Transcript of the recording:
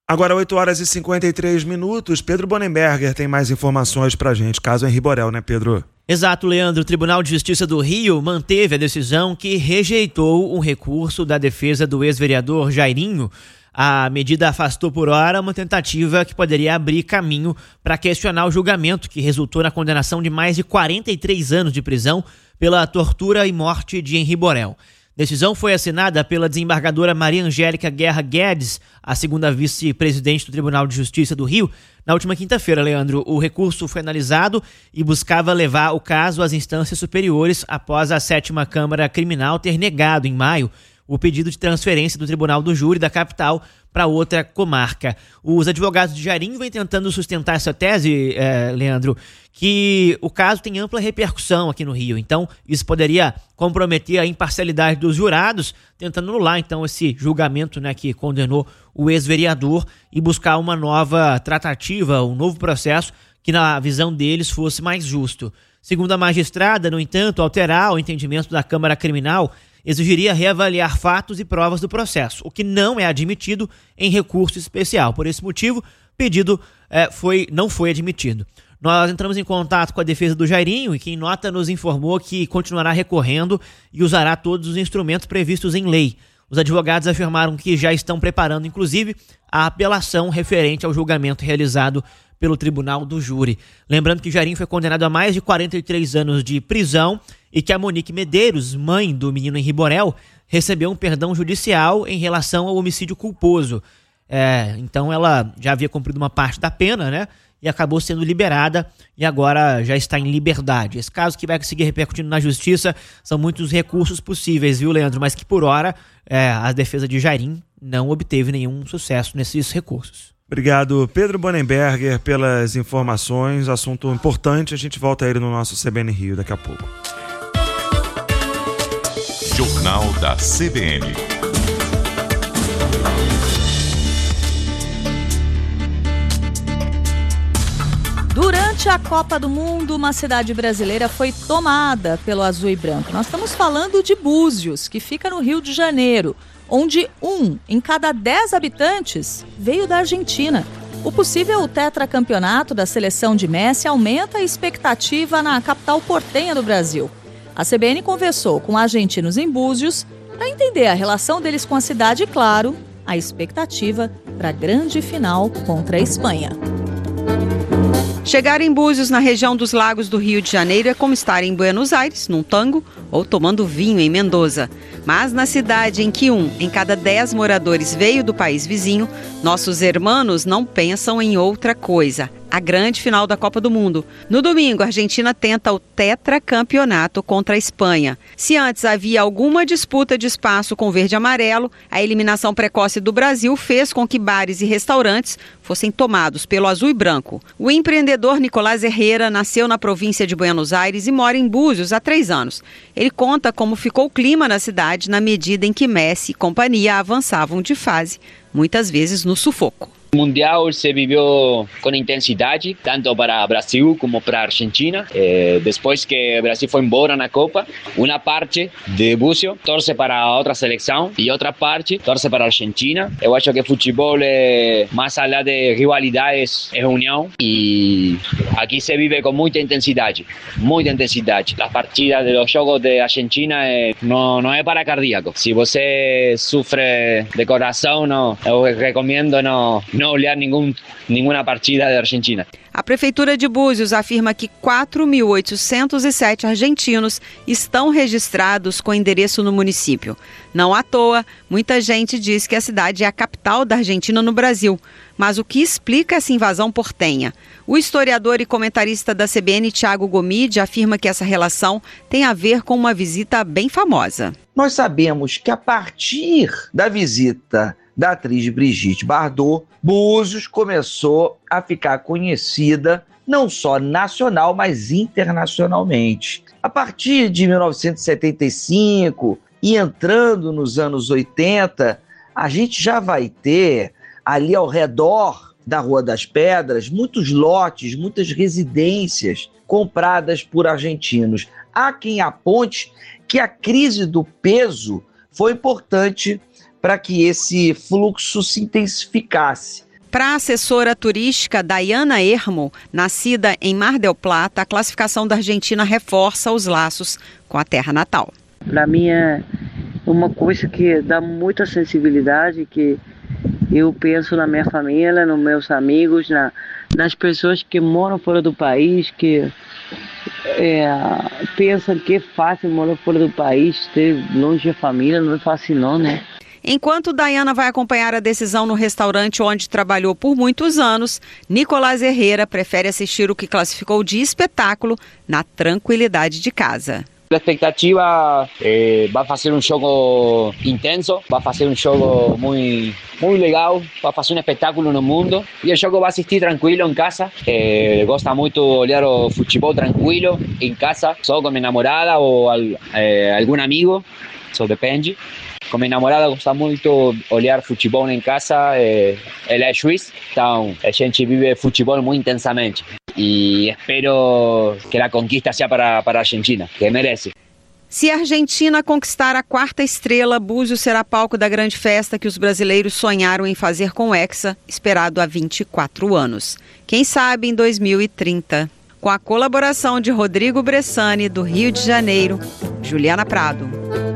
Agora 8h53. Pedro Bonenberger tem mais informações pra gente. Caso Henri Borel, né, Pedro? Exato, Leandro. O Tribunal de Justiça do Rio manteve a decisão que rejeitou um recurso da defesa do ex-vereador Jairinho. A medida afastou por hora uma tentativa que poderia abrir caminho para questionar o julgamento que resultou na condenação de mais de 43 anos de prisão pela tortura e morte de Henri Borel. A decisão foi assinada pela desembargadora Maria Angélica Guerra Guedes, a segunda vice-presidente do Tribunal de Justiça do Rio. Na última quinta-feira, Leandro, o recurso foi analisado e buscava levar o caso às instâncias superiores após a 7ª Câmara Criminal ter negado, em maio, o pedido de transferência do Tribunal do Júri da capital para outra comarca. Os advogados de Jairinho vêm tentando sustentar essa tese, Leandro, que o caso tem ampla repercussão aqui no Rio. Então, isso poderia comprometer a imparcialidade dos jurados, tentando anular, então, esse julgamento, né, que condenou o ex-vereador e buscar uma nova tratativa, um novo processo que, na visão deles, fosse mais justo. Segundo a magistrada, no entanto, alterar o entendimento da Câmara Criminal exigiria reavaliar fatos e provas do processo, o que não é admitido em recurso especial. Por esse motivo, o pedido não foi admitido. Nós entramos em contato com a defesa do Jairinho e, que em nota, nos informou que continuará recorrendo e usará todos os instrumentos previstos em lei. Os advogados afirmaram que já estão preparando, inclusive, a apelação referente ao julgamento realizado pelo Tribunal do Júri. Lembrando que Jairinho foi condenado a mais de 43 anos de prisão e que a Monique Medeiros, mãe do menino Henri Borel, recebeu um perdão judicial em relação ao homicídio culposo. Então ela já havia cumprido uma parte da pena, né? E acabou sendo liberada e agora já está em liberdade. Esse caso que vai seguir repercutindo na justiça, são muitos recursos possíveis, viu, Leandro? Mas que por hora a defesa de Jairinho não obteve nenhum sucesso nesses recursos. Obrigado, Pedro Bonenberger, pelas informações. Assunto importante, a gente volta a ele no nosso CBN Rio daqui a pouco. Jornal da CBN. Durante a Copa do Mundo, uma cidade brasileira foi tomada pelo azul e branco. Nós estamos falando de Búzios, que fica no Rio de Janeiro, onde 1 em cada 10 habitantes veio da Argentina. O possível tetracampeonato da seleção de Messi aumenta a expectativa na capital portenha do Brasil. A CBN conversou com argentinos em Búzios para entender a relação deles com a cidade e, claro, a expectativa para a grande final contra a Espanha. Chegar em Búzios, na região dos Lagos do Rio de Janeiro, é como estar em Buenos Aires, num tango, ou tomando vinho em Mendoza. Mas na cidade em que 1 em cada 10 moradores veio do país vizinho, nossos hermanos não pensam em outra coisa: a grande final da Copa do Mundo. No domingo, a Argentina tenta o tetracampeonato contra a Espanha. Se antes havia alguma disputa de espaço com verde e amarelo, a eliminação precoce do Brasil fez com que bares e restaurantes fossem tomados pelo azul e branco. O empreendedor Nicolás Herrera nasceu na província de Buenos Aires e mora em Búzios há 3 anos. Ele conta como ficou o clima na cidade na medida em que Messi e companhia avançavam de fase, muitas vezes no sufoco. O Mundial se viveu com intensidade, tanto para Brasil como para Argentina. Depois que o Brasil foi embora na Copa, uma parte de Búzios torce para outra seleção e outra parte torce para a Argentina. Eu acho que futebol é mais além de rivalidades, é união, e aqui se vive com muita intensidade, muita intensidade. As partidas dos jogos de Argentina não é para cardíaco. Se você sofre de coração, eu recomendo não olhar nenhuma partida da Argentina. A Prefeitura de Búzios afirma que 4.807 argentinos estão registrados com endereço no município. Não à toa, muita gente diz que a cidade é a capital da Argentina no Brasil. Mas o que explica essa invasão portenha? O historiador e comentarista da CBN, Thiago Gomide, afirma que essa relação tem a ver com uma visita bem famosa. Nós sabemos que a partir da visita da atriz Brigitte Bardot, Búzios começou a ficar conhecida não só nacional, mas internacionalmente. A partir de 1975 e entrando nos anos 80, a gente já vai ter ali ao redor da Rua das Pedras muitos lotes, muitas residências compradas por argentinos. Há quem aponte que a crise do peso foi importante para que esse fluxo se intensificasse. Para a assessora turística Dayana Ermo, nascida em Mar del Plata, a classificação da Argentina reforça os laços com a terra natal. Para mim é uma coisa que dá muita sensibilidade, que eu penso na minha família, nos meus amigos, nas pessoas que moram fora do país, que pensam que é fácil morar fora do país, ter longe da família, não é fácil não, né? Enquanto Dayana vai acompanhar a decisão no restaurante onde trabalhou por muitos anos, Nicolás Herrera prefere assistir o que classificou de espetáculo na tranquilidade de casa. A expectativa vai fazer um jogo intenso, vai fazer um jogo muito legal, vai fazer um espetáculo no mundo. E o jogo vai assistir tranquilo em casa. Gosta muito de olhar o futebol tranquilo em casa, só com minha namorada ou algum amigo, só depende. Com minha namorada gosta muito de olhar futebol em casa, ela é suíça, então a gente vive futebol muito intensamente. E espero que a conquista seja para a Argentina, que merece. Se a Argentina conquistar a 4ª estrela, Búzios será palco da grande festa que os brasileiros sonharam em fazer com o Hexa, esperado há 24 anos. Quem sabe em 2030. Com a colaboração de Rodrigo Bressani, do Rio de Janeiro, Juliana Prado.